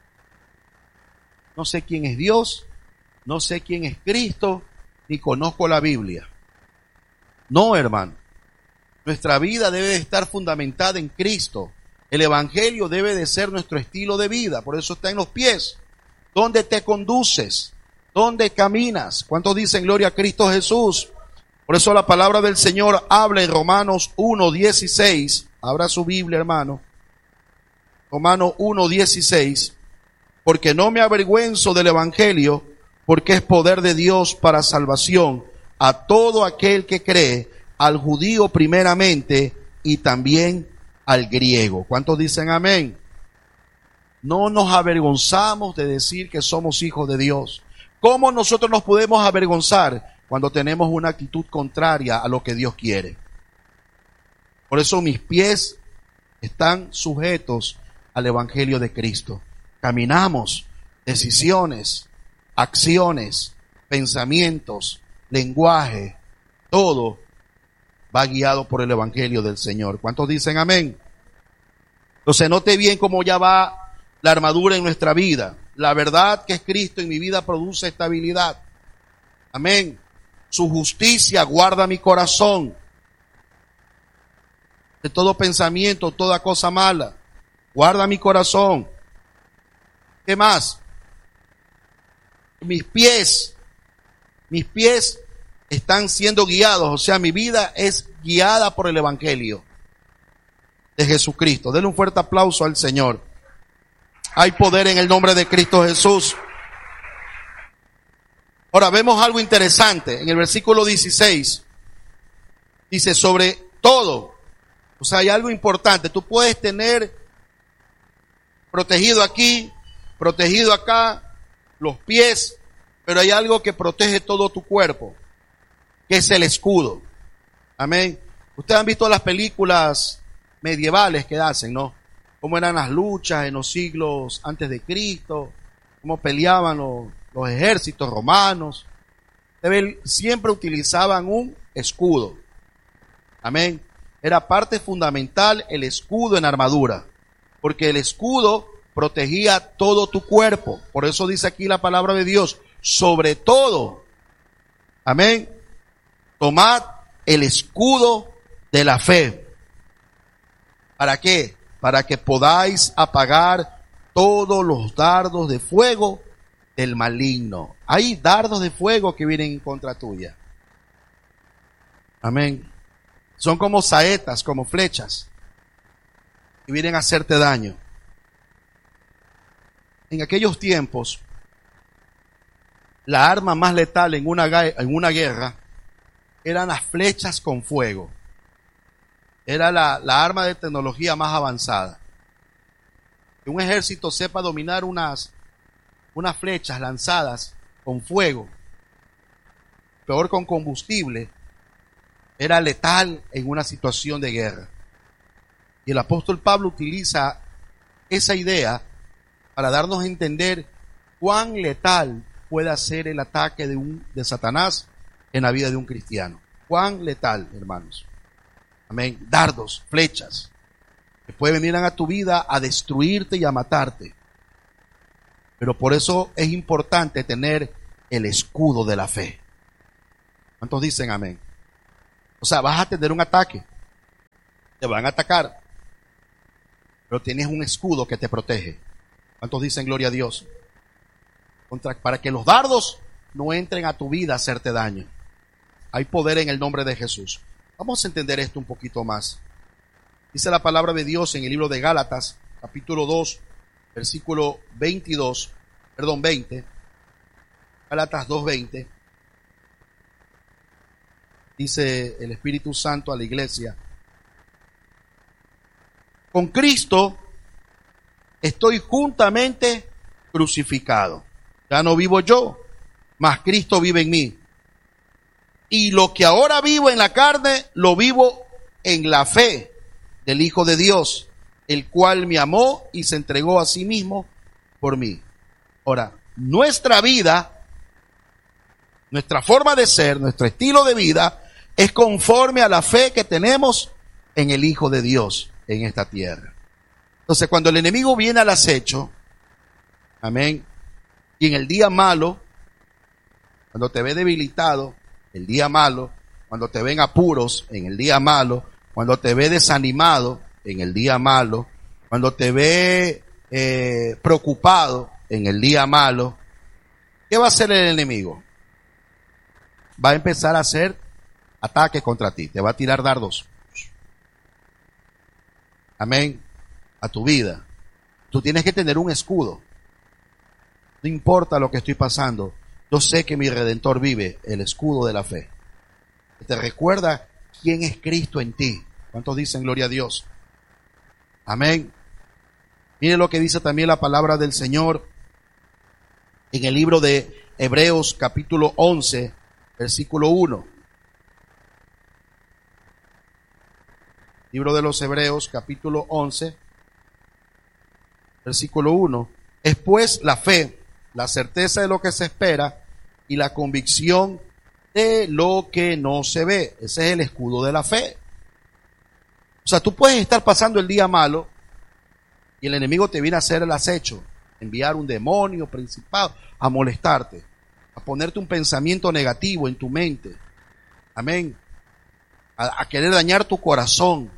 Speaker 3: no sé quién es Dios, no sé quién es Cristo, ni conozco la Biblia. No, hermano. Nuestra vida debe de estar fundamentada en Cristo. El evangelio debe de ser nuestro estilo de vida. Por eso está en los pies. ¿Dónde te conduces? ¿Dónde caminas? ¿Cuántos dicen gloria a Cristo Jesús? Por eso la palabra del Señor habla en Romanos 1:16. Abra su Biblia, hermano. Romanos 1:16. Porque no me avergüenzo del evangelio, porque es poder de Dios para salvación a todo aquel que cree, al judío primeramente y también al griego. ¿Cuántos dicen amén? No nos avergonzamos de decir que somos hijos de Dios. ¿Cómo nosotros nos podemos avergonzar cuando tenemos una actitud contraria a lo que Dios quiere? Por eso mis pies están sujetos al evangelio de Cristo. Caminamos, decisiones, acciones, pensamientos, lenguaje, todo va guiado por el evangelio del Señor. ¿Cuántos dicen amén? Entonces note bien cómo ya va la armadura en nuestra vida. La verdad que es Cristo en mi vida produce estabilidad. Amén. Su justicia guarda mi corazón de todo pensamiento, toda cosa mala. Guarda mi corazón. ¿Qué más? Mis pies están siendo guiados, o sea, mi vida es guiada por el evangelio de Jesucristo. Denle un fuerte aplauso al Señor. Hay poder en el nombre de Cristo Jesús. Ahora vemos algo interesante en el versículo 16. Dice sobre todo, o sea, hay algo importante. Tú puedes tener protegido aquí, protegido acá, los pies, pero hay algo que protege todo tu cuerpo, que es el escudo. Amén. Ustedes han visto las películas medievales que hacen, ¿no? Cómo eran las luchas en los siglos antes de Cristo, cómo peleaban los ejércitos romanos. Siempre utilizaban un escudo. Amén. Era parte fundamental el escudo en armadura, porque el escudo protegía todo tu cuerpo. Por eso dice aquí la palabra de Dios, sobre todo, amén, tomad el escudo de la fe. ¿Para qué? Para que podáis apagar todos los dardos de fuego del maligno. Hay dardos de fuego que vienen en contra tuya. Amén. Son como saetas, como flechas, que vienen a hacerte daño. En aquellos tiempos, la arma más letal en una guerra eran las flechas con fuego. Era la arma de tecnología más avanzada. Que un ejército sepa dominar unas flechas lanzadas con fuego, peor con combustible, era letal en una situación de guerra. Y el apóstol Pablo utiliza esa idea para darnos a entender cuán letal puede ser el ataque de Satanás en la vida de un cristiano. Cuán letal, hermanos. Amén. Dardos, flechas, que pueden venir a tu vida a destruirte y a matarte. Pero por eso es importante tener el escudo de la fe. ¿Cuántos dicen amén? O sea, vas a tener un ataque. Te van a atacar. pero tienes un escudo que te protege. ¿Cuántos dicen gloria a Dios? Para que los dardos no entren a tu vida a hacerte daño. Hay poder en el nombre de Jesús. Vamos a entender esto un poquito más. Dice la palabra de Dios en el libro de Gálatas, capítulo 2, versículo 20. Gálatas 2:20. Dice el Espíritu Santo a la iglesia: con Cristo estoy juntamente crucificado. Ya no vivo yo, mas Cristo vive en mí. Y lo que ahora vivo en la carne, lo vivo en la fe del Hijo de Dios, el cual me amó y se entregó a sí mismo por mí. Ahora, nuestra vida, nuestra forma de ser, nuestro estilo de vida, es conforme a la fe que tenemos en el Hijo de Dios en esta tierra. Entonces, cuando el enemigo viene al acecho, amén, y en el día malo, cuando te ve debilitado, el día malo, cuando te ven apuros, en el día malo, cuando te ve desanimado, en el día malo, cuando te ve preocupado, en el día malo, ¿qué va a hacer el enemigo? Va a empezar a hacer ataques contra ti, te va a tirar dardos. Amén. A tu vida. Tú tienes que tener un escudo. No importa lo que estoy pasando, yo sé que mi Redentor vive, el escudo de la fe. Te recuerda quién es Cristo en ti. ¿Cuántos dicen gloria a Dios? Amén. Mire lo que dice también la palabra del Señor en el libro de Hebreos capítulo 11, versículo 1. Libro de los Hebreos capítulo 11, versículo 1. Es pues la fe, la certeza de lo que se espera y la convicción de lo que no se ve. Ese es el escudo de la fe. O sea, tú puedes estar pasando el día malo y el enemigo te viene a hacer el acecho, enviar un demonio principal a molestarte, a ponerte un pensamiento negativo en tu mente. Amén. A querer dañar tu corazón.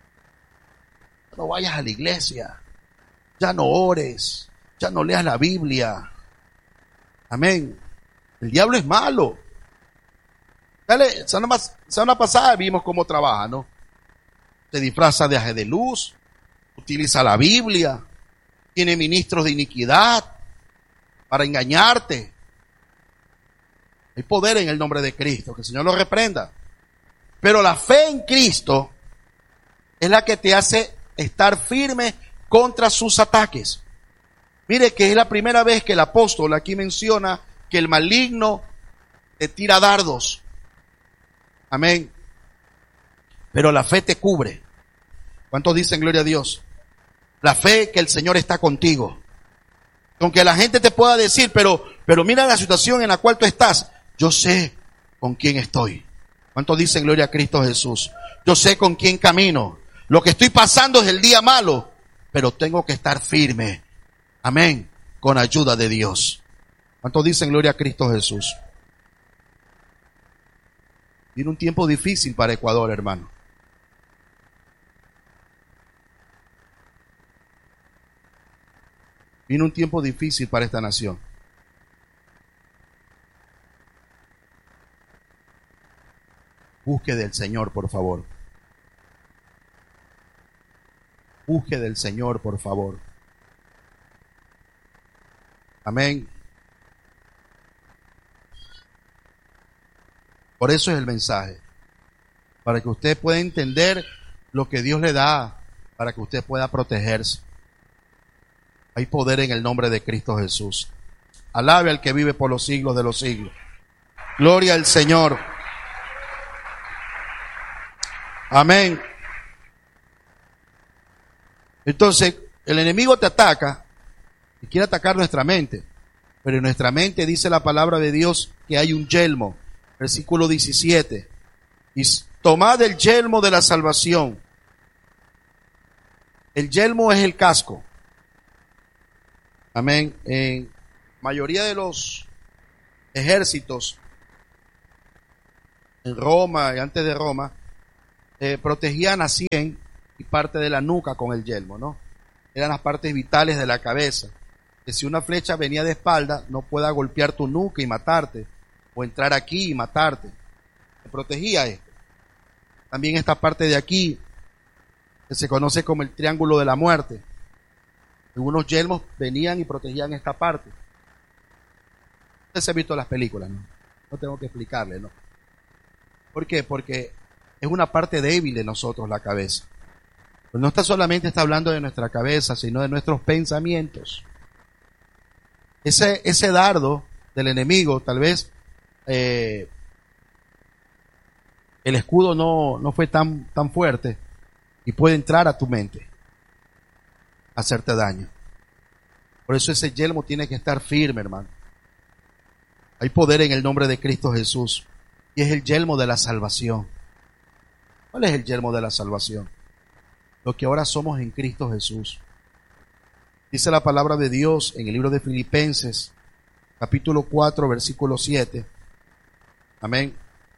Speaker 3: No vayas a la iglesia, ya no ores, ya no leas la Biblia. Amén. El diablo es malo. Dale, semana pasada vimos cómo trabaja, ¿no? Se disfraza de aje de luz, utiliza la Biblia, tiene ministros de iniquidad para engañarte. Hay poder en el nombre de Cristo, que el Señor lo reprenda. Pero la fe en Cristo es la que te hace estar firme contra sus ataques. Mire que es la primera vez que el apóstol aquí menciona que el maligno te tira dardos. Amén. Pero la fe te cubre. ¿Cuántos dicen gloria a Dios? La fe que el Señor está contigo. Aunque la gente te pueda decir, pero mira la situación en la cual tú estás. Yo sé con quién estoy. ¿Cuántos dicen gloria a Cristo Jesús? Yo sé con quién camino. Lo que estoy pasando es el día malo, pero tengo que estar firme. Amén. Con ayuda de Dios. ¿Cuántos dicen gloria a Cristo Jesús? Viene un tiempo difícil para Ecuador, hermano. Viene un tiempo difícil para esta nación. Busque del Señor, por favor. Busque del Señor, por favor. Amén. Por eso es el mensaje. Para que usted pueda entender lo que Dios le da, para que usted pueda protegerse. Hay poder en el nombre de Cristo Jesús. Alabe al que vive por los siglos de los siglos. Gloria al Señor. Amén. Entonces, el enemigo te ataca y quiere atacar nuestra mente. Pero en nuestra mente dice la palabra de Dios que hay un yelmo. Versículo 17. Y tomad el yelmo de la salvación. El yelmo es el casco. Amén. En mayoría de los ejércitos en Roma y antes de Roma, protegían a 100 y parte de la nuca con el yelmo, ¿no? eran las partes vitales de la cabeza. Que si una flecha venía de espalda, no pueda golpear tu nuca y matarte, o entrar aquí y matarte. Te protegía esto. También esta parte de aquí, que se conoce como el triángulo de la muerte. Algunos yelmos venían y protegían esta parte. Usted se ha visto las películas, ¿no? No tengo que explicarle, ¿no? ¿Por qué? Porque es una parte débil de nosotros la cabeza. Pues no solamente está hablando de nuestra cabeza, sino de nuestros pensamientos. Ese dardo del enemigo, tal vez el escudo no fue tan fuerte y puede entrar a tu mente, hacerte daño. Por eso ese yelmo tiene que estar firme, hermano. Hay poder en el nombre de Cristo Jesús y es el yelmo de la salvación. ¿Cuál es el yelmo de la salvación? Lo que ahora somos en Cristo Jesús. Dice la palabra de Dios en el libro de Filipenses, capítulo 4, versículo 7. Amén.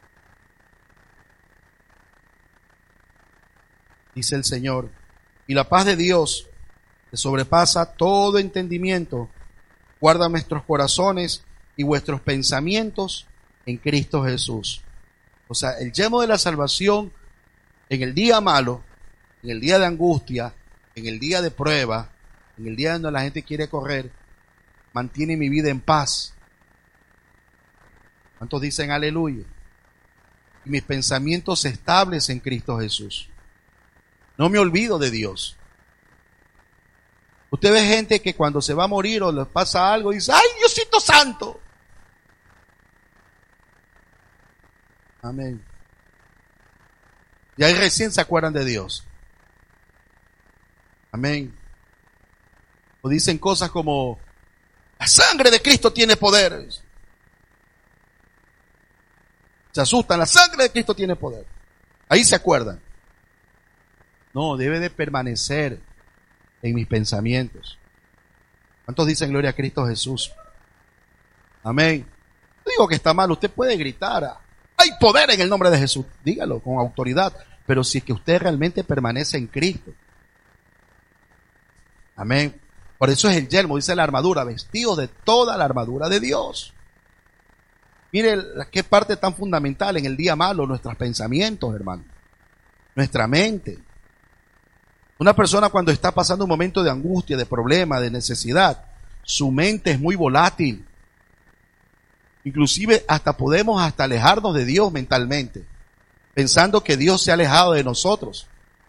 Speaker 3: Dice el Señor, y la paz de Dios, que sobrepasa todo entendimiento, guarda nuestros corazones y vuestros pensamientos en Cristo Jesús. O sea, el yelmo de la salvación en el día malo, en el día de angustia, en el día de prueba, en el día donde la gente quiere correr, mantiene mi vida en paz. ¿Cuántos dicen aleluya? Y mis pensamientos estables en Cristo Jesús. No me olvido de Dios. Usted ve gente que cuando se va a morir o les pasa algo dice, ¡ay, Diosito Santo! Amén. Y ahí recién se acuerdan de Dios. Amén. O dicen cosas como, la sangre de Cristo tiene poder. Se asustan, la sangre de Cristo tiene poder. Ahí se acuerdan. No, debe de permanecer en mis pensamientos. ¿Cuántos dicen gloria a Cristo Jesús? Amén. No digo que está mal, usted puede gritar, hay poder en el nombre de Jesús. Dígalo con autoridad, pero si es que usted realmente permanece en Cristo. Amén. Por eso es el yelmo, dice la armadura, vestido de toda la armadura de Dios. Mire qué parte tan fundamental en el día malo, nuestros pensamientos, hermano. Nuestra mente. Una persona cuando está pasando un momento de angustia, de problema, de necesidad, su mente es muy volátil. Inclusive podemos alejarnos de Dios mentalmente, pensando que Dios se ha alejado de nosotros.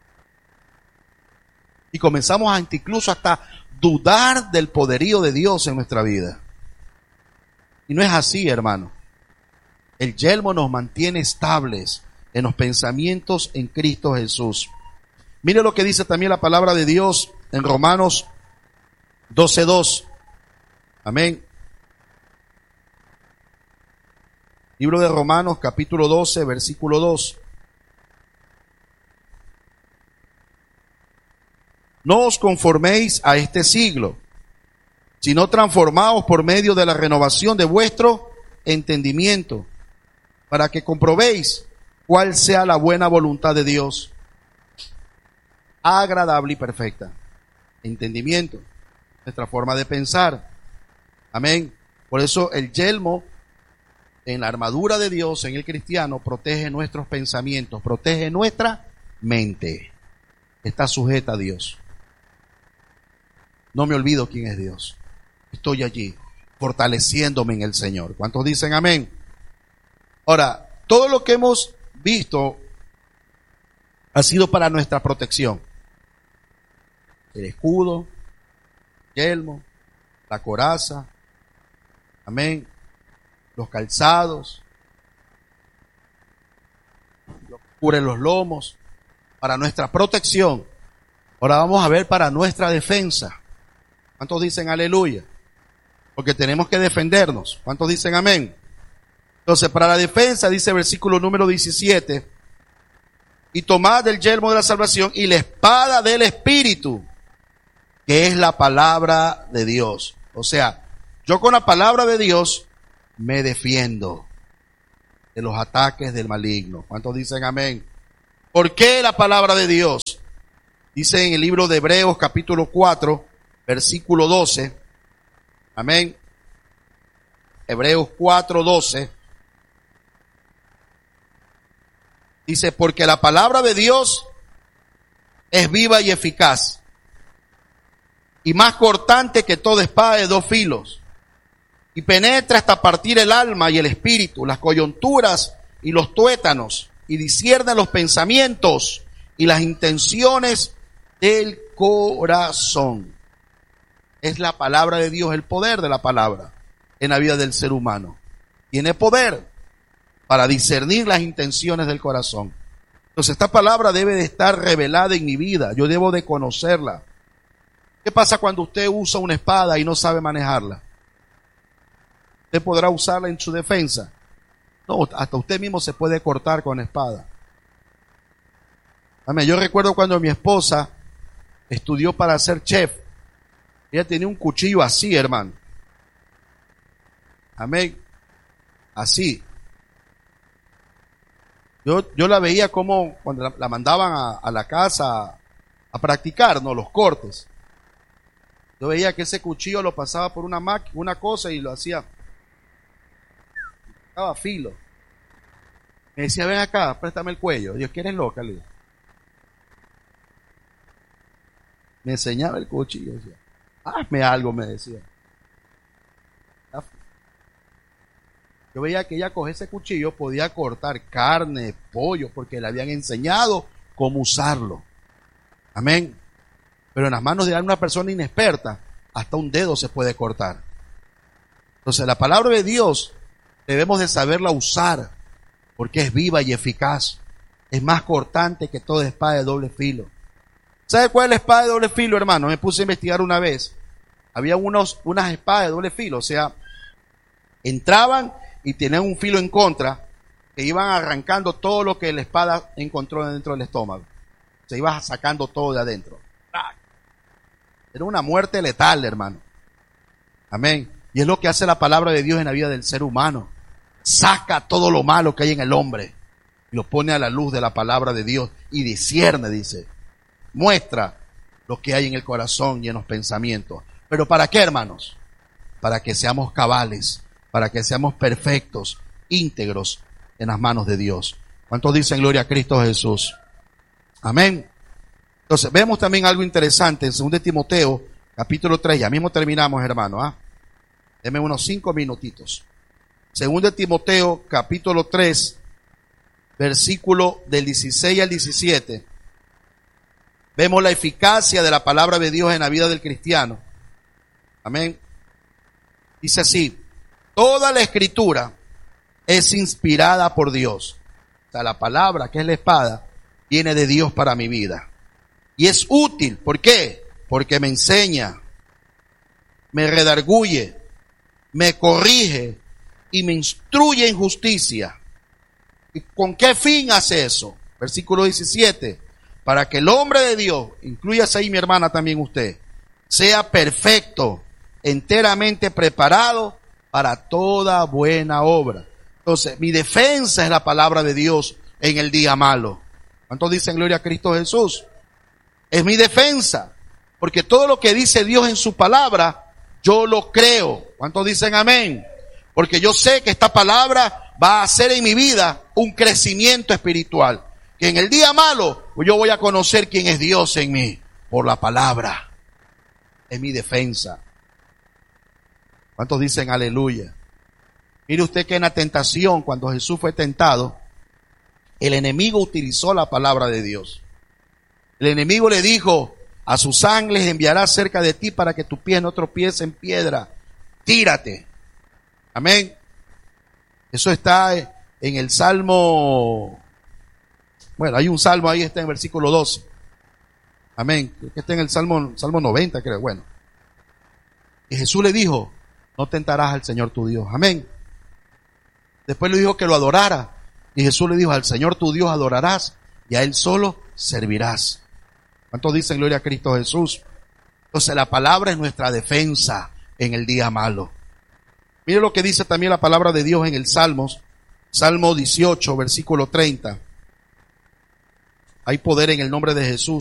Speaker 3: Y comenzamos incluso hasta dudar del poderío de Dios en nuestra vida. Y no es así, hermano. El yelmo nos mantiene estables en los pensamientos en Cristo Jesús. Mire lo que dice también la palabra de Dios en Romanos 12:2. Amén. Libro de Romanos, capítulo 12, versículo 2. No os conforméis a este siglo, sino transformaos por medio de la renovación de vuestro entendimiento, para que comprobéis cuál sea la buena voluntad de Dios, agradable y perfecta. Entendimiento, nuestra forma de pensar. Amén. Por eso el yelmo en la armadura de Dios, en el cristiano, protege nuestros pensamientos, protege nuestra mente. Está sujeta a Dios. No me olvido quién es Dios. Estoy allí, fortaleciéndome en el Señor. ¿Cuántos dicen amén? Ahora, todo lo que hemos visto ha sido para nuestra protección. El escudo, el yelmo, la coraza, amén, los calzados, lo que cubre los lomos, para nuestra protección. Ahora vamos a ver para nuestra defensa. ¿Cuántos dicen aleluya? Porque tenemos que defendernos. ¿Cuántos dicen amén? Entonces, para la defensa, dice el versículo número 17, y tomad el yelmo de la salvación y la espada del Espíritu, que es la palabra de Dios. O sea, yo con la palabra de Dios me defiendo de los ataques del maligno. ¿Cuántos dicen amén? ¿Por qué la palabra de Dios? Dice en el libro de Hebreos capítulo 4, versículo 12. Amén. Hebreos 4, 12. Dice, porque la palabra de Dios es viva y eficaz, y más cortante que toda espada de dos filos, y penetra hasta partir el alma y el espíritu, las coyunturas y los tuétanos, y discierne los pensamientos y las intenciones del corazón. Es la palabra de Dios, el poder de la palabra en la vida del ser humano. Tiene poder para discernir las intenciones del corazón. Entonces esta palabra debe de estar revelada en mi vida. Yo debo de conocerla. ¿Qué pasa cuando usted usa una espada y no sabe manejarla? ¿Usted podrá usarla en su defensa? No, hasta usted mismo se puede cortar con espada. Amén. Yo recuerdo cuando mi esposa estudió para ser chef. Ella tenía un cuchillo así, hermano. Amén. Así. Yo la veía como cuando la mandaban a la casa a practicar, ¿no? Los cortes. Yo veía que ese cuchillo lo pasaba por una máquina, una cosa, y lo hacía. Estaba filo. Me decía, ven acá, préstame el cuello. Dios, ¿quieres loca? Le digo. Me enseñaba el cuchillo. Decía, hazme algo, me decía. Yo veía que ella con ese cuchillo podía cortar carne, pollo, porque le habían enseñado cómo usarlo. Amén. Pero en las manos de una persona inexperta, hasta un dedo se puede cortar. Entonces la palabra de Dios debemos de saberla usar, porque es viva y eficaz. Es más cortante que toda espada de doble filo. ¿Sabe cuál es la espada de doble filo, hermano? Me puse a investigar una vez. Había unas espadas de doble filo, o sea, entraban y tenían un filo en contra, que iban arrancando todo lo que la espada encontró dentro del estómago. Se iba sacando todo de adentro. Era una muerte letal, hermano. Amén. Y es lo que hace la palabra de Dios en la vida del ser humano. Saca todo lo malo que hay en el hombre y lo pone a la luz de la palabra de Dios y discierne, dice. Muestra lo que hay en el corazón y en los pensamientos. ¿Pero para qué, hermanos? Para que seamos cabales, para que seamos perfectos, íntegros en las manos de Dios. ¿Cuántos dicen gloria a Cristo Jesús? Amén. Entonces, vemos también algo interesante en 2 Timoteo, capítulo 3. Ya mismo terminamos, hermano. Deme unos 5 minutitos. 2 Timoteo, capítulo 3, versículo del 16 al 17. Vemos la eficacia de la palabra de Dios en la vida del cristiano. Amén. Dice así: toda la escritura es inspirada por Dios. O sea, la palabra, que es la espada, viene de Dios para mi vida. Y es útil. ¿Por qué? Porque me enseña, me redarguye, me corrige y me instruye en justicia. ¿Y con qué fin hace eso? Versículo 17. Para que el hombre de Dios, incluyase ahí mi hermana también usted, sea perfecto, enteramente preparado para toda buena obra. Entonces, mi defensa es la palabra de Dios en el día malo. ¿Cuántos dicen gloria a Cristo Jesús? Es mi defensa, porque todo lo que dice Dios en su palabra, yo lo creo. ¿Cuántos dicen amén? Porque yo sé que esta palabra va a hacer en mi vida un crecimiento espiritual. Que en el día malo, yo voy a conocer quién es Dios en mí, por la palabra. Es mi defensa. ¿Cuántos dicen aleluya? Mire usted que en la tentación, cuando Jesús fue tentado, el enemigo utilizó la palabra de Dios. El enemigo le dijo: a sus ángeles enviará cerca de ti para que tu pie no tropiece en piedra. Tírate. Amén. Eso está en el Salmo. Bueno, hay un salmo ahí, está en versículo 12. Amén. Creo que está en el Salmo 90, creo. Bueno. Y Jesús le dijo: no tentarás al Señor tu Dios. Amén. Después le dijo que lo adorara. Y Jesús le dijo: al Señor tu Dios adorarás y a Él solo servirás. ¿Cuántos dicen gloria a Cristo Jesús? Entonces la palabra es nuestra defensa en el día malo. Mire lo que dice también la palabra de Dios en el Salmos. Salmo 18, versículo 30. Hay poder en el nombre de Jesús.